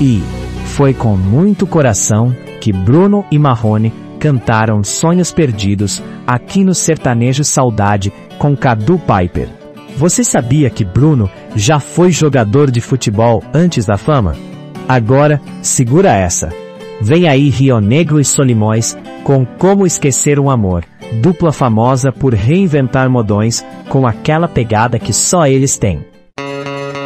E foi com muito coração que Bruno e Marrone cantaram Sonhos Perdidos aqui no Sertanejo Saudade com Cadu Piper. Você sabia que Bruno já foi jogador de futebol antes da fama? Agora, segura essa. Vem aí Rio Negro e Solimões com Como Esquecer um Amor, dupla famosa por reinventar modões com aquela pegada que só eles têm.